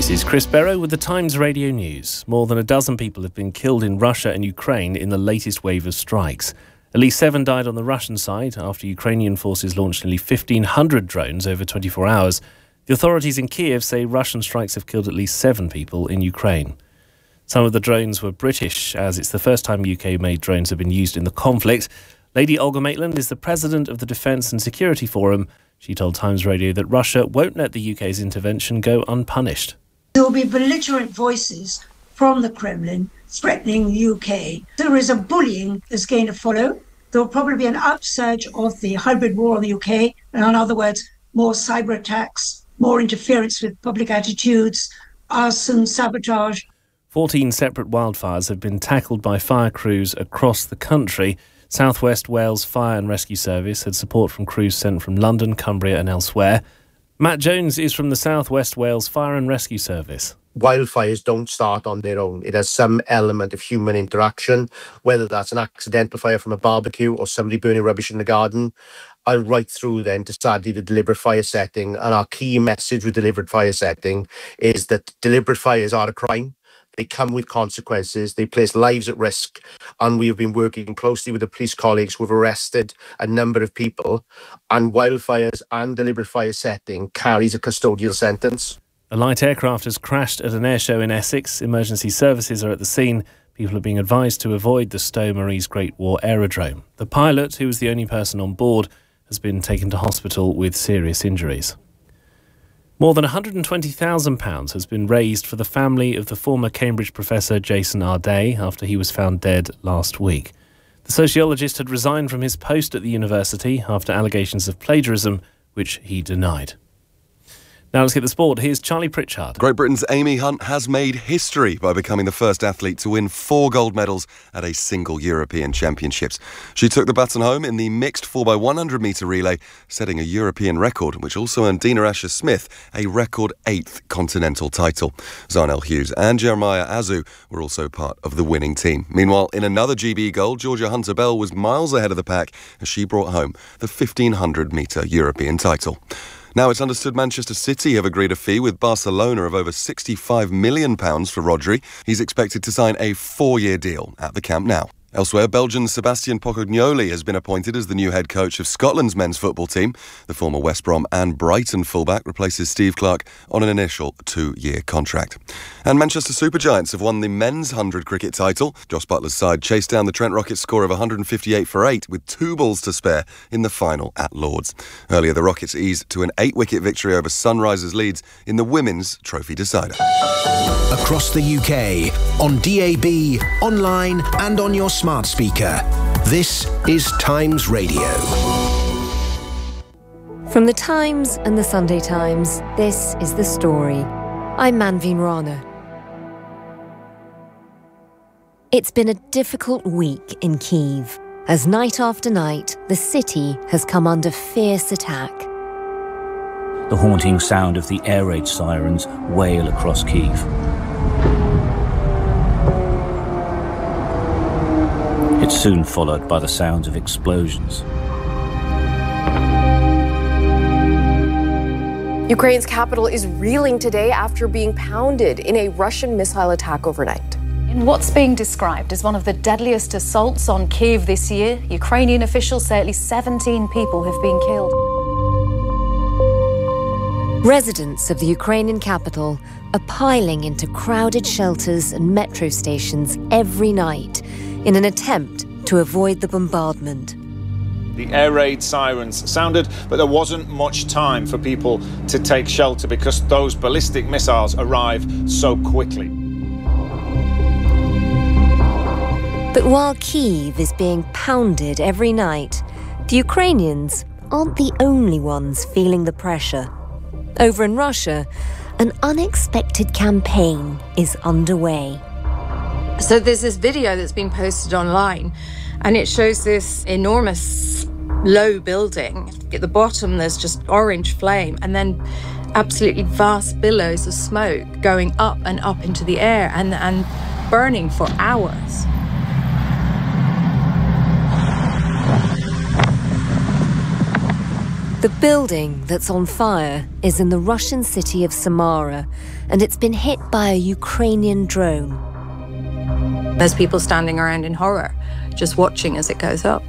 This is Chris Barrow with the Times Radio News. More than a dozen people have been killed in Russia and Ukraine in the latest wave of strikes. At least 7 died on the Russian side after Ukrainian forces launched nearly 1,500 drones over 24 hours. The authorities in Kiev say Russian strikes have killed at least 7 people in Ukraine. Some of the drones were British, as it's the first time UK-made drones have been used in the conflict. Lady Olga Maitland is the president of the Defence and Security Forum. She told Times Radio that Russia won't let the UK's intervention go unpunished. There will be belligerent voices from the Kremlin threatening the UK. There is a bullying that's going to follow. There will probably be an upsurge of the hybrid war on the UK, and in other words, more cyber attacks, more interference with public attitudes, arson, sabotage. 14 separate wildfires have been tackled by fire crews across the country. South West Wales Fire and Rescue Service had support from crews sent from London, Cumbria and elsewhere. Matt Jones is from the South West Wales Fire and Rescue Service. Wildfires don't start on their own. It has some element of human interaction, whether that's an accidental fire from a barbecue or somebody burning rubbish in the garden, and right through then to sadly the deliberate fire setting. And our key message with deliberate fire setting is that deliberate fires are a crime. They come with consequences. They place lives at risk. And we have been working closely with the police colleagues who have arrested a number of people. And wildfires and deliberate fire setting carries a custodial sentence. A light aircraft has crashed at an airshow in Essex. Emergency services are at the scene. People are being advised to avoid the Stowe Marie's Great War Aerodrome. The pilot, who was the only person on board, has been taken to hospital with serious injuries. More than £120,000 has been raised for the family of the former Cambridge professor Jason Arday after he was found dead last week. The sociologist had resigned from his post at the university after allegations of plagiarism, which he denied. Now let's get the sport. Here's Charlie Pritchard. Great Britain's Amy Hunt has made history by becoming the first athlete to win 4 gold medals at a single European Championships. She took the baton home in the mixed 4x100 metre relay, setting a European record, which also earned Dina Asher-Smith a record 8th continental title. Zarnell Hughes and Jeremiah Azu were also part of the winning team. Meanwhile, in another GB gold, Georgia Hunter-Bell was miles ahead of the pack as she brought home the 1,500 metre European title. Now it's understood Manchester City have agreed a fee with Barcelona of over £65 million for Rodri. He's expected to sign a 4-year deal at the Camp Nou. Elsewhere, Belgian Sebastian Pocognoli has been appointed as the new head coach of Scotland's men's football team. The former West Brom and Brighton fullback replaces Steve Clarke on an initial 2-year contract. And Manchester Supergiants have won the men's 100 cricket title. Joss Butler's side chased down the Trent Rockets score of 158 for 8 with 2 balls to spare in the final at Lords. Earlier, the Rockets eased to an 8-wicket victory over Sunrisers Leeds in the women's trophy decider. Across the UK, on DAB, online and on your smart speaker. This is Times Radio. From the Times and the Sunday Times, this is The Story. I'm Manveen Rana. It's been a difficult week in Kyiv, as night after night, the city has come under fierce attack. The haunting sound of the air raid sirens wail across Kyiv. It's soon followed by the sounds of explosions. Ukraine's capital is reeling today after being pounded in a Russian missile attack overnight. In what's being described as one of the deadliest assaults on Kyiv this year, Ukrainian officials say at least 17 people have been killed. Residents of the Ukrainian capital are piling into crowded shelters and metro stations every night in an attempt to avoid the bombardment. The air raid sirens sounded, but there wasn't much time for people to take shelter because those ballistic missiles arrive so quickly. But while Kyiv is being pounded every night, the Ukrainians aren't the only ones feeling the pressure. Over in Russia, an unexpected campaign is underway. So there's this video that's been posted online, and it shows this enormous low building. At the bottom, there's just orange flame, and then absolutely vast billows of smoke going up and up into the air and burning for hours. The building that's on fire is in the Russian city of Samara, and it's been hit by a Ukrainian drone. There's people standing around in horror, just watching as it goes up.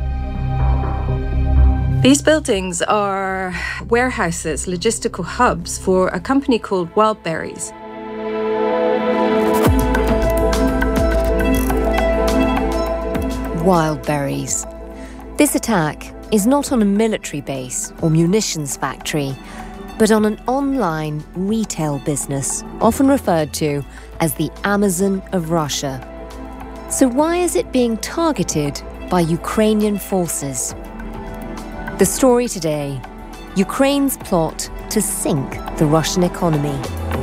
These buildings are warehouses, logistical hubs for a company called Wildberries. Wildberries. This attack is not on a military base or munitions factory, but on an online retail business, often referred to as the Amazon of Russia. So why is it being targeted by Ukrainian forces? The story today: Ukraine's plot to sink the Russian economy.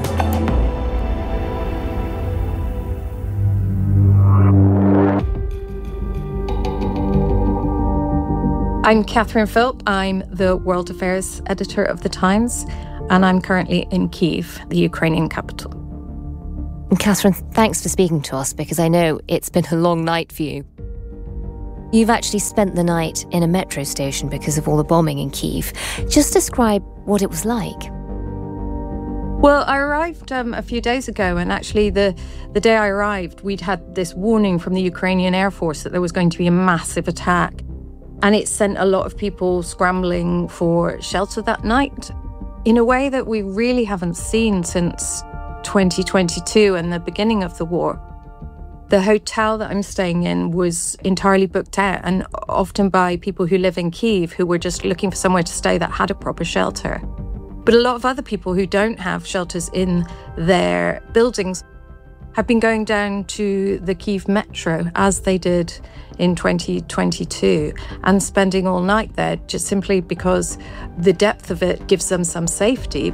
I'm Catherine Philp. I'm the World Affairs editor of The Times, and I'm currently in Kyiv, the Ukrainian capital. And Catherine, thanks for speaking to us, because I know it's been a long night for you. You've actually spent the night in a metro station because of all the bombing in Kyiv. Just describe what it was like. Well, I arrived a few days ago, and actually the day I arrived, we'd had this warning from the Ukrainian Air Force that there was going to be a massive attack. And it sent a lot of people scrambling for shelter that night in a way that we really haven't seen since 2022 and the beginning of the war. The hotel that I'm staying in was entirely booked out, and often by people who live in Kyiv who were just looking for somewhere to stay that had a proper shelter. But a lot of other people who don't have shelters in their buildings have been going down to the Kyiv metro, as they did in 2022, and spending all night there, just simply because the depth of it gives them some safety.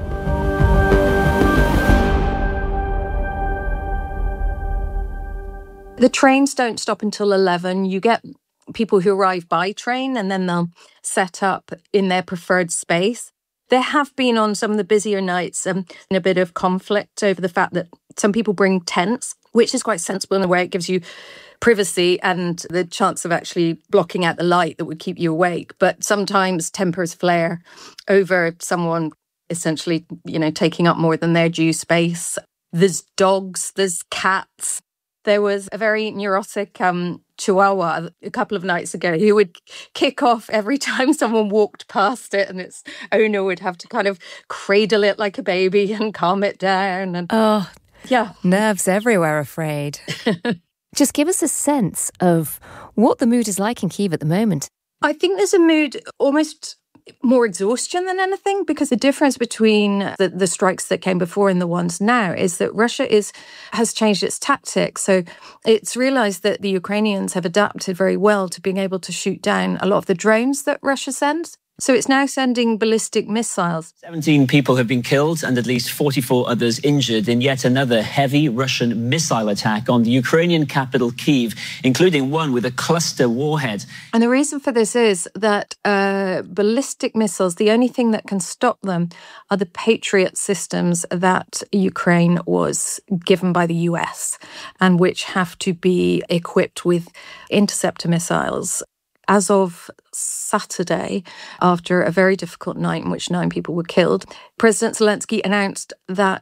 The trains don't stop until 11. You get people who arrive by train, and then they'll set up in their preferred space. There have been, on some of the busier nights, a bit of conflict over the fact that some people bring tents, which is quite sensible in a way. It gives you privacy and the chance of actually blocking out the light that would keep you awake. But sometimes tempers flare over someone essentially, taking up more than their due space. There's dogs, there's cats. There was a very neurotic Chihuahua a couple of nights ago who would kick off every time someone walked past it, and its owner would have to kind of cradle it like a baby and calm it down. And yeah, nerves everywhere, afraid. Just give us a sense of what the mood is like in Kyiv at the moment. I think there's a mood almost more exhaustion than anything, because the difference between the strikes that came before and the ones now is that Russia has changed its tactics. So it's realised that the Ukrainians have adapted very well to being able to shoot down a lot of the drones that Russia sends. So it's now sending ballistic missiles. 17 people have been killed and at least 44 others injured in yet another heavy Russian missile attack on the Ukrainian capital, Kyiv, including one with a cluster warhead. And the reason for this is that ballistic missiles, the only thing that can stop them are the Patriot systems that Ukraine was given by the US, and which have to be equipped with interceptor missiles. As of Saturday, after a very difficult night in which 9 people were killed, President Zelensky announced that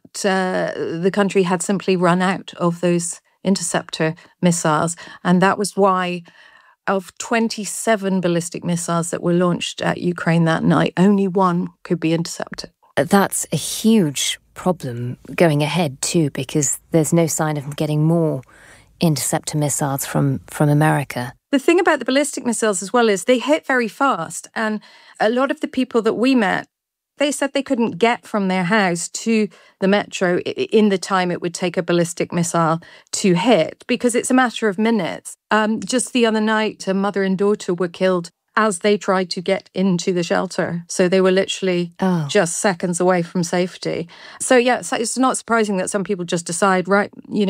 the country had simply run out of those interceptor missiles. And that was why, of 27 ballistic missiles that were launched at Ukraine that night, only 1 could be intercepted. That's a huge problem going ahead too, because there's no sign of getting more interceptor missiles from America. The thing about the ballistic missiles as well is they hit very fast. And a lot of the people that we met, they said they couldn't get from their house to the metro in the time it would take a ballistic missile to hit, because it's a matter of minutes. Just the other night, a mother and daughter were killed as they tried to get into the shelter. So they were literally just seconds away from safety. So yeah, it's not surprising that some people just decide, right,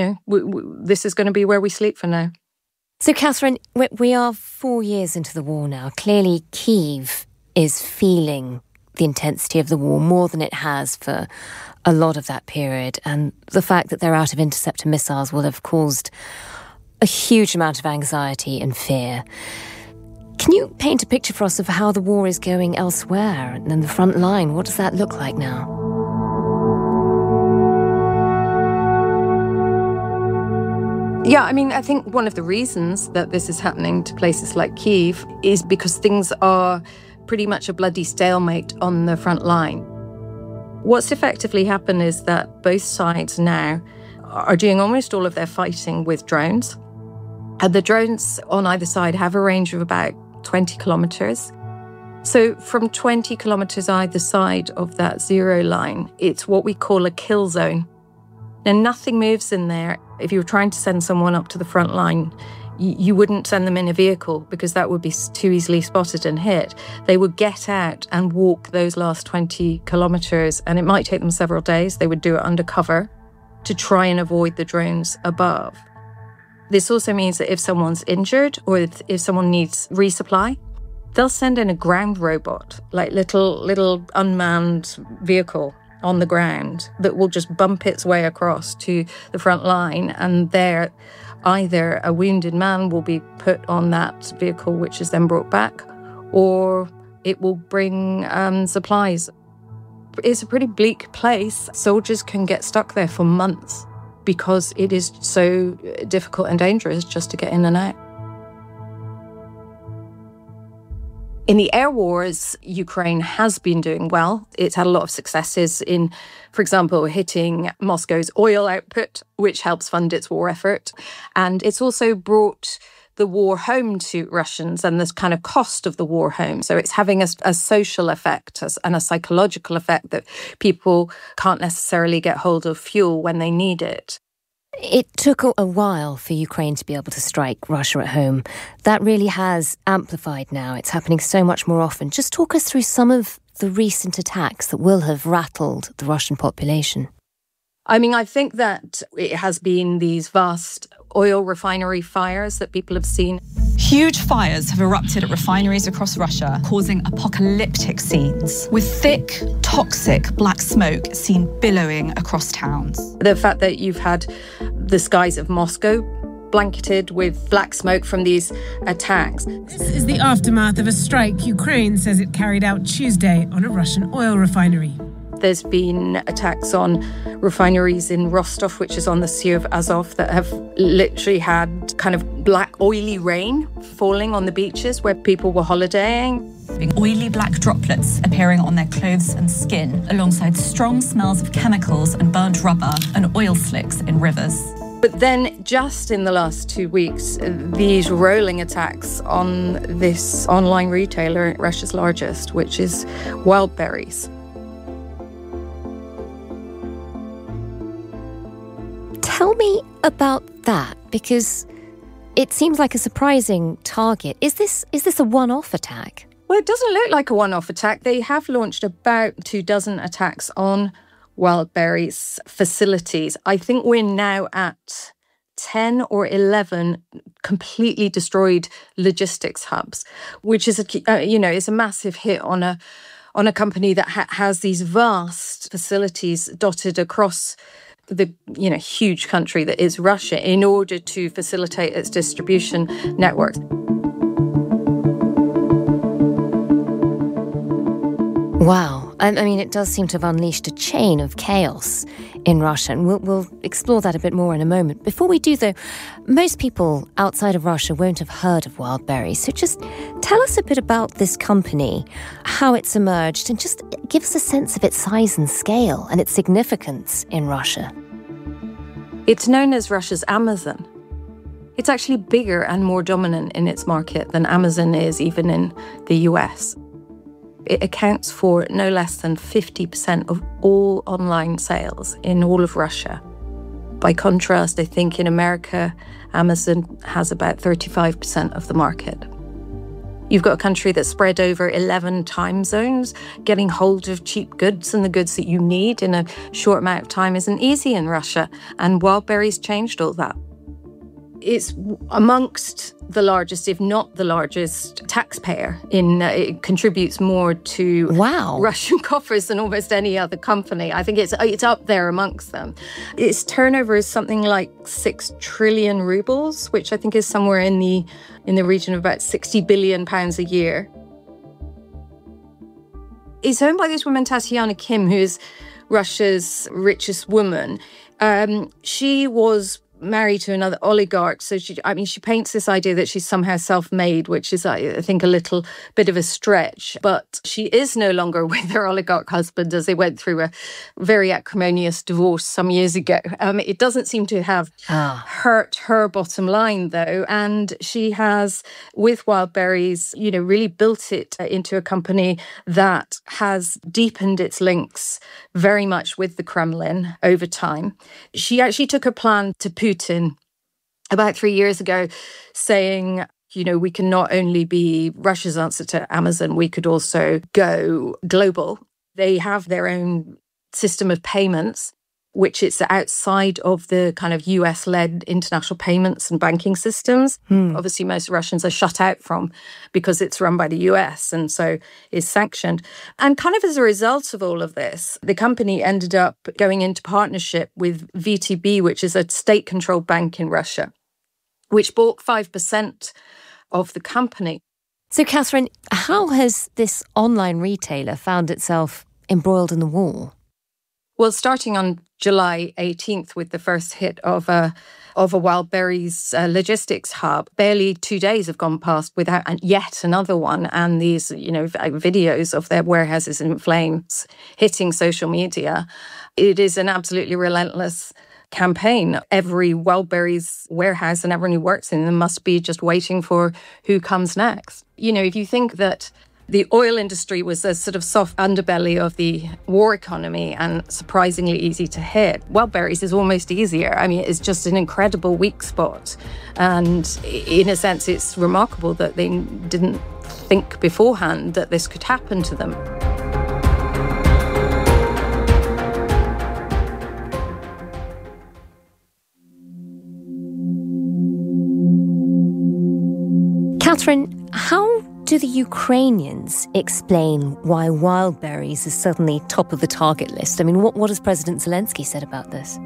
this is going to be where we sleep for now. So, Catherine, we are 4 years into the war now. Clearly, Kyiv is feeling the intensity of the war more than it has for a lot of that period. And the fact that they're out of interceptor missiles will have caused a huge amount of anxiety and fear. Can you paint a picture for us of how the war is going elsewhere and then the front line? What does that look like now? Yeah, I mean, I think one of the reasons that this is happening to places like Kyiv is because things are pretty much a bloody stalemate on the front line. What's effectively happened is that both sides now are doing almost all of their fighting with drones. And the drones on either side have a range of about 20 kilometers. So from 20 kilometers either side of that zero line, it's what we call a kill zone. Now, nothing moves in there. If you were trying to send someone up to the front line, you wouldn't send them in a vehicle because that would be too easily spotted and hit. They would get out and walk those last 20 kilometers, and it might take them several days. They would do it undercover to try and avoid the drones above. This also means that if someone's injured or if someone needs resupply, they'll send in a ground robot, like little unmanned vehicle on the ground that will just bump its way across to the front line, and there either a wounded man will be put on that vehicle, which is then brought back, or it will bring supplies. It's a pretty bleak place. Soldiers can get stuck there for months because it is so difficult and dangerous just to get in and out. In the air wars, Ukraine has been doing well. It's had a lot of successes in, for example, hitting Moscow's oil output, which helps fund its war effort. And it's also brought the war home to Russians and this kind of cost of the war home. So it's having a social effect and a psychological effect that people can't necessarily get hold of fuel when they need it. It took a while for Ukraine to be able to strike Russia at home. That really has amplified now. It's happening so much more often. Just talk us through some of the recent attacks that will have rattled the Russian population. I mean, I think that it has been these vast oil refinery fires that people have seen. Huge fires have erupted at refineries across Russia, causing apocalyptic scenes, with thick, toxic black smoke seen billowing across towns. The fact that you've had the skies of Moscow blanketed with black smoke from these attacks. This is the aftermath of a strike Ukraine says it carried out Tuesday on a Russian oil refinery. There's been attacks on refineries in Rostov, which is on the Sea of Azov, that have literally had kind of black, oily rain falling on the beaches where people were holidaying. Oily black droplets appearing on their clothes and skin, alongside strong smells of chemicals and burnt rubber and oil slicks in rivers. But then just in the last 2 weeks, these rolling attacks on this online retailer, Russia's largest, which is Wildberries. Tell me about that, because it seems like a surprising target. Is this a one-off attack? Well, it doesn't look like a one-off attack. They have launched about 24 attacks on Wildberries facilities. I think we're now at 10 or 11 completely destroyed logistics hubs, which is is a massive hit on a company that has these vast facilities dotted across the huge country that is Russia in order to facilitate its distribution networks. Wow. I mean, it does seem to have unleashed a chain of chaos in Russia, and we'll explore that a bit more in a moment. Before we do, though, most people outside of Russia won't have heard of Wildberries, so just tell us a bit about this company, how it's emerged, and just give us a sense of its size and scale and its significance in Russia. It's known as Russia's Amazon. It's actually bigger and more dominant in its market than Amazon is even in the US. It accounts for no less than 50% of all online sales in all of Russia. By contrast, I think in America, Amazon has about 35% of the market. You've got a country that's spread over 11 time zones. Getting hold of cheap goods and the goods that you need in a short amount of time isn't easy in Russia, and Wildberries changed all that. It's amongst the largest, if not the largest, taxpayer. It contributes more to Russian coffers than almost any other company. I think it's up there amongst them. Its turnover is something like 6 trillion rubles, which I think is somewhere in the region of about £60 billion a year. It's owned by this woman, Tatiana Kim, who is Russia's richest woman. She was married to another oligarch. So she paints this idea that she's somehow self-made, which is, I think, a little bit of a stretch. But she is no longer with her oligarch husband, as they went through a very acrimonious divorce some years ago. It doesn't seem to have hurt her bottom line, though. And she has, with Wildberries, really built it into a company that has deepened its links very much with the Kremlin over time. She actually took a plan to Putin about 3 years ago, saying, we can not only be Russia's answer to Amazon, we could also go global. They have their own system of payments, which is outside of the kind of US-led international payments and banking systems. Obviously, most Russians are shut out from because it's run by the US and so is sanctioned. And kind of as a result of all of this, the company ended up going into partnership with VTB, which is a state-controlled bank in Russia, which bought 5% of the company. So, Catherine, how has this online retailer found itself embroiled in the war? Well, starting on July 18th with the first hit of a Wildberries logistics hub, barely 2 days have gone past without yet another one. And these, videos of their warehouses in flames hitting social media. It is an absolutely relentless campaign. Every Wildberries warehouse and everyone who works in them must be just waiting for who comes next. If you think that the oil industry was a sort of soft underbelly of the war economy and surprisingly easy to hit, Wildberries is almost easier. It's just an incredible weak spot. And in a sense, it's remarkable that they didn't think beforehand that this could happen to them. Catherine, how do the Ukrainians explain why Wildberries is suddenly top of the target list? What has President Zelensky said about this?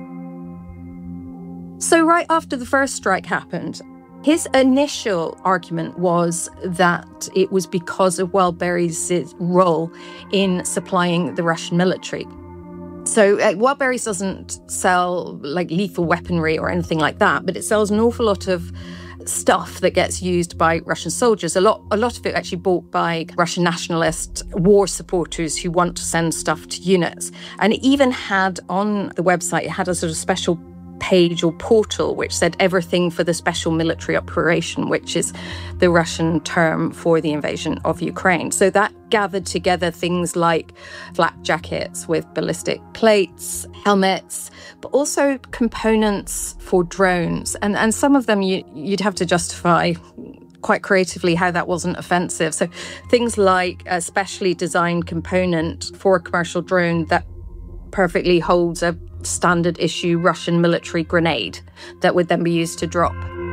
So right after the first strike happened, his initial argument was that it was because of Wildberries' role in supplying the Russian military. So Wildberries doesn't sell lethal weaponry or anything like that, but it sells an awful lot of stuff that gets used by Russian soldiers. A lot of it actually bought by Russian nationalist war supporters who want to send stuff to units. And it even had on the website, it had a sort of special page or portal which said everything for the special military operation, which is the Russian term for the invasion of Ukraine. So that gathered together things like flak jackets with ballistic plates, helmets, but also components for drones. And some of them you'd have to justify quite creatively how that wasn't offensive. So things like a specially designed component for a commercial drone that perfectly holds a standard issue Russian military grenade that would then be used to drop.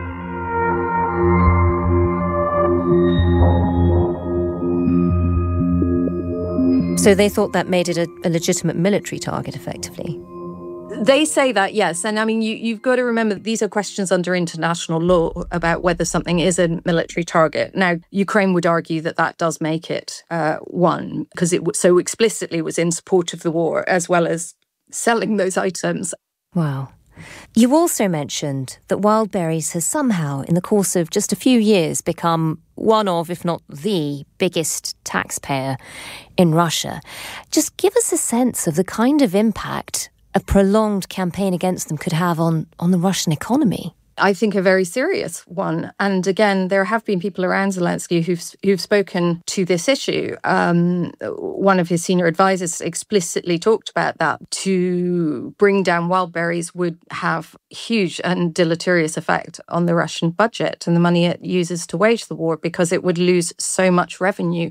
So they thought that made it a legitimate military target, effectively? They say that, yes. And you've got to remember that these are questions under international law about whether something is a military target. Now, Ukraine would argue that that does make it one, because it so explicitly was in support of the war, as well as selling those items. Wow. You also mentioned that Wildberries has somehow, in the course of just a few years, become one of, if not the biggest taxpayer in Russia. Just give us a sense of the kind of impact a prolonged campaign against them could have on the Russian economy. I think a very serious one. And again, there have been people around Zelensky who've spoken to this issue. One of his senior advisors explicitly talked about that. To bring down Wildberries would have huge and deleterious effect on the Russian budget and the money it uses to wage the war, because it would lose so much revenue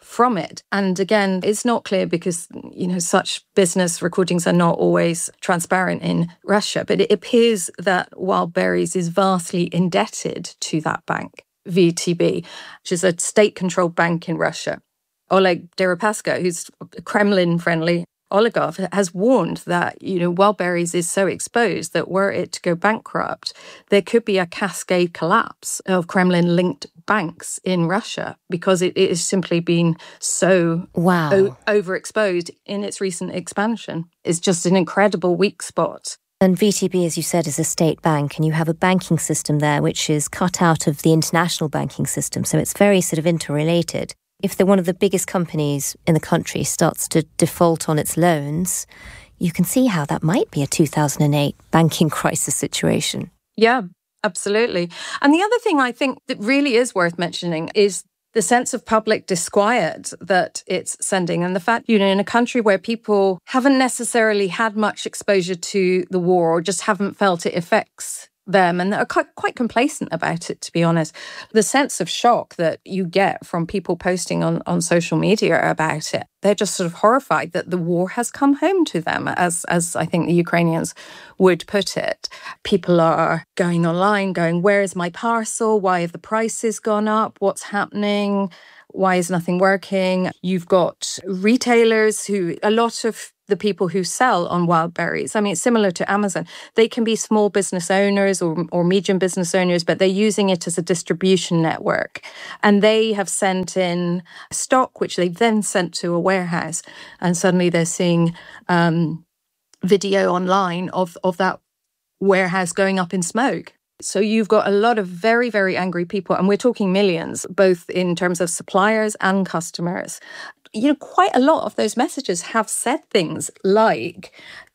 from it. And again, it's not clear because, such business recordings are not always transparent in Russia, but it appears that Wildberries is vastly indebted to that bank, VTB, which is a state-controlled bank in Russia. Oleg Deripaska, who's a Kremlin-friendly oligarch, has warned that, Wildberries is so exposed that were it to go bankrupt, there could be a cascade collapse of Kremlin-linked banks in Russia because it has simply been so overexposed in its recent expansion. It's just an incredible weak spot. And VTB, as you said, is a state bank, and you have a banking system there which is cut out of the international banking system, so it's very sort of interrelated. If one of the biggest companies in the country starts to default on its loans, you can see how that might be a 2008 banking crisis situation. Yeah, absolutely. And the other thing I think that really is worth mentioning is the sense of public disquiet that it's sending, and the fact, in a country where people haven't necessarily had much exposure to the war or just haven't felt it affects them and are quite complacent about it, to be honest. The sense of shock that you get from people posting on social media about it, they're just sort of horrified that the war has come home to them, as I think the Ukrainians would put it. People are going online, going, where is my parcel? Why have the prices gone up? What's happening? Why is nothing working? You've got retailers a lot of the people who sell on Wildberries, I mean, it's similar to Amazon. They can be small business owners or medium business owners, but they're using it as a distribution network. And they have sent in stock, which they've then sent to a warehouse. And suddenly they're seeing video online of that warehouse going up in smoke. So you've got a lot of very, very angry people, and we're talking millions, both in terms of suppliers and customers. Quite a lot of those messages have said things like,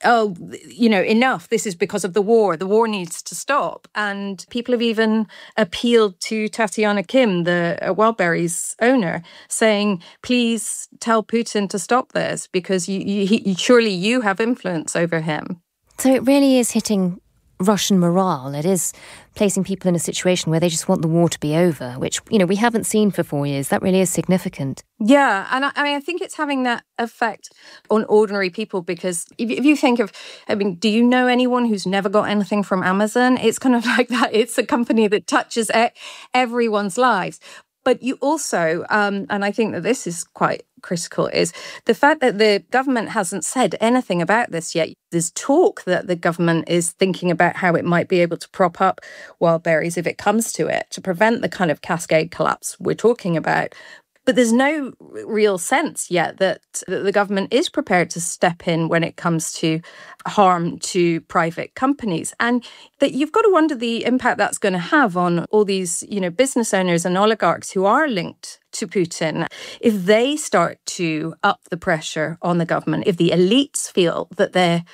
enough, this is because of the war needs to stop. And people have even appealed to Tatiana Kim, the Wildberries owner, saying, please tell Putin to stop this because surely you have influence over him. So it really is hitting Russian morale. It is placing people in a situation where they just want the war to be over, which, we haven't seen for 4 years. That really is significant. Yeah, and I think it's having that effect on ordinary people because if you think of, do you know anyone who's never got anything from Amazon? It's kind of like that. It's a company that touches everyone's lives. But you also, and I think that this is quite critical, is the fact that the government hasn't said anything about this yet. There's talk that the government is thinking about how it might be able to prop up Wildberries if it comes to it, to prevent the kind of cascade collapse we're talking about. But there's no real sense yet that the government is prepared to step in when it comes to harm to private companies. And that you've got to wonder the impact that's going to have on all these, business owners and oligarchs who are linked to Putin. If they start to up the pressure on the government, if the elites feel that they're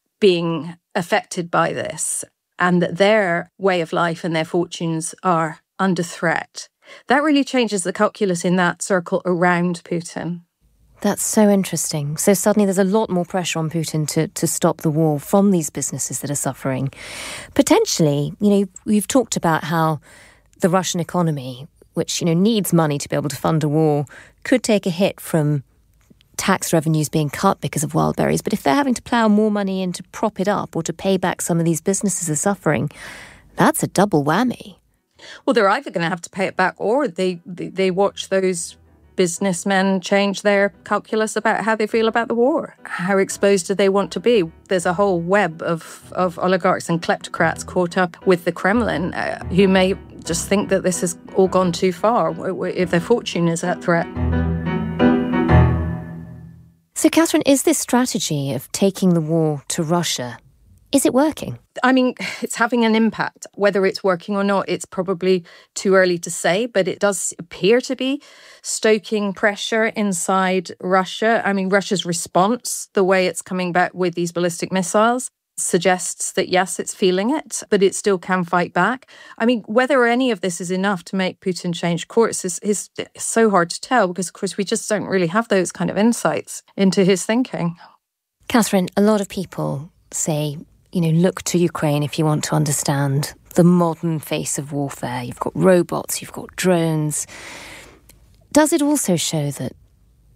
being affected by this and that their way of life and their fortunes are under threat, that really changes the calculus in that circle around Putin. That's so interesting. So suddenly there's a lot more pressure on Putin to stop the war from these businesses that are suffering. Potentially, we've talked about how the Russian economy, which, needs money to be able to fund a war, could take a hit from tax revenues being cut because of Wildberries. But if they're having to plough more money in to prop it up or to pay back some of these businesses that are suffering, that's a double whammy. Well, they're either going to have to pay it back or they watch those businessmen change their calculus about how they feel about the war. How exposed do they want to be? There's a whole web of oligarchs and kleptocrats caught up with the Kremlin who may just think that this has all gone too far if their fortune is at threat. So, Catherine, is this strategy of taking the war to Russia, is it working? I mean, it's having an impact. Whether it's working or not, it's probably too early to say, but it does appear to be stoking pressure inside Russia. I mean, Russia's response, the way it's coming back with these ballistic missiles, suggests that, yes, it's feeling it, but it still can fight back. I mean, whether any of this is enough to make Putin change course is so hard to tell because, of course, we just don't really have those kind of insights into his thinking. Catherine, a lot of people say, look to Ukraine if you want to understand the modern face of warfare. You've got robots, you've got drones. Does it also show that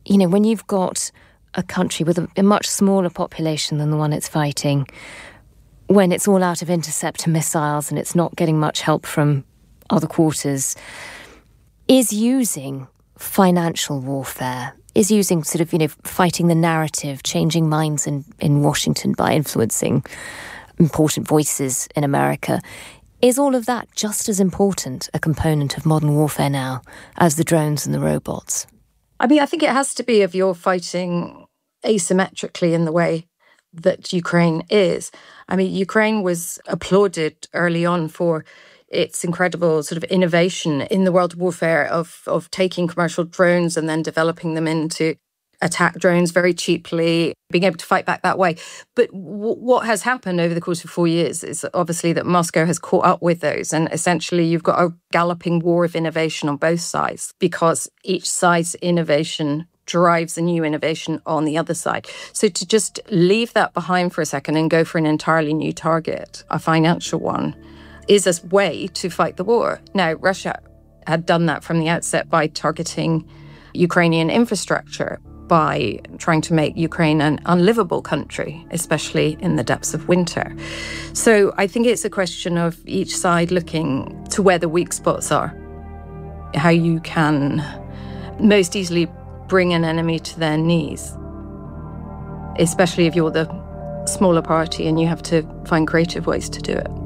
you know, when you've got a country with a much smaller population than the one it's fighting, when it's all out of interceptor missiles and it's not getting much help from other quarters, is using financial warfare, is using sort of, you know, fighting the narrative, changing minds in Washington by influencing important voices in America. Is all of that just as important a component of modern warfare now as the drones and the robots? I mean, I think it has to be if you're fighting asymmetrically in the way that Ukraine is. I mean, Ukraine was applauded early on for its incredible sort of innovation in the world of warfare of taking commercial drones and then developing them into attack drones very cheaply, being able to fight back that way. But what has happened over the course of 4 years is obviously that Moscow has caught up with those, and essentially you've got a galloping war of innovation on both sides because each side's innovation drives a new innovation on the other side. So to just leave that behind for a second and go for an entirely new target, a financial one, is a way to fight the war. Now, Russia had done that from the outset by targeting Ukrainian infrastructure, by trying to make Ukraine an unlivable country, especially in the depths of winter. So I think it's a question of each side looking to where the weak spots are, how you can most easily bring an enemy to their knees, especially if you're the smaller party and you have to find creative ways to do it.